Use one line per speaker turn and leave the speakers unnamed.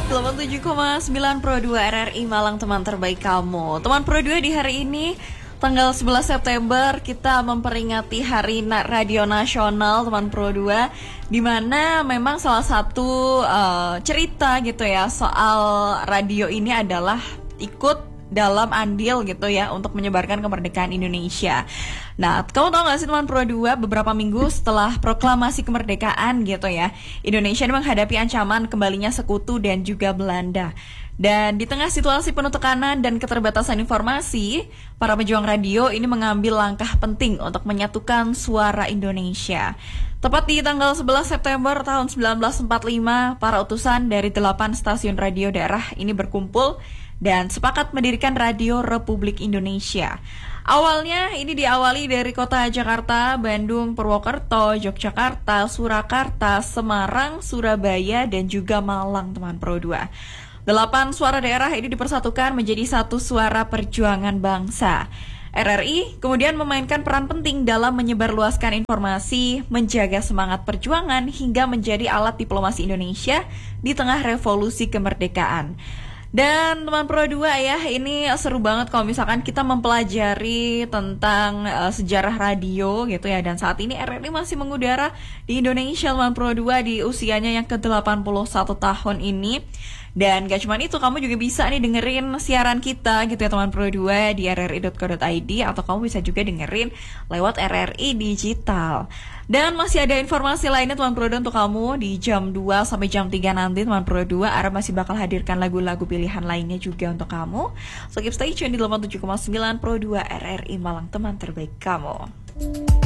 87,9 Pro 2 RRI Malang, teman terbaik kamu. Teman Pro 2, di hari ini tanggal 11 September kita memperingati Hari Radio Nasional, teman Pro 2, di mana memang salah satu cerita gitu ya soal radio ini adalah ikut dalam andil gitu ya untuk menyebarkan kemerdekaan Indonesia. Nah, kamu tahu gak sih teman Pro 2, beberapa minggu setelah proklamasi kemerdekaan gitu ya, Indonesia ini menghadapi ancaman kembalinya sekutu dan juga Belanda. Dan di tengah situasi penuh tekanan dan keterbatasan informasi, para pejuang radio ini mengambil langkah penting untuk menyatukan suara Indonesia. Tepat di tanggal 11 September tahun 1945, para utusan dari 8 stasiun radio daerah ini berkumpul dan sepakat mendirikan Radio Republik Indonesia. Awalnya ini diawali dari kota Jakarta, Bandung, Purwokerto, Yogyakarta, Surakarta, Semarang, Surabaya, dan juga Malang, teman Pro 2. 8 suara daerah ini dipersatukan menjadi satu suara perjuangan bangsa. RRI kemudian memainkan peran penting dalam menyebarluaskan informasi, menjaga semangat perjuangan, hingga menjadi alat diplomasi Indonesia di tengah revolusi kemerdekaan. Dan teman Pro 2 ya, ini seru banget kalau misalkan kita mempelajari tentang sejarah radio gitu ya. Dan saat ini RRI masih mengudara di Indonesia, teman Pro 2, di usianya yang ke-81 tahun ini. Dan gak cuma itu, kamu juga bisa nih dengerin siaran kita gitu ya teman Pro 2 di rri.co.id, atau kamu bisa juga dengerin lewat RRI Digital. Dan masih ada informasi lainnya teman Pro 2 untuk kamu di jam 2 sampai jam 3 nanti, teman Pro 2. Ara masih bakal hadirkan lagu-lagu pilihan lainnya juga untuk kamu. So keep stay tune di 87,9 Pro 2 RRI Malang, teman terbaik kamu.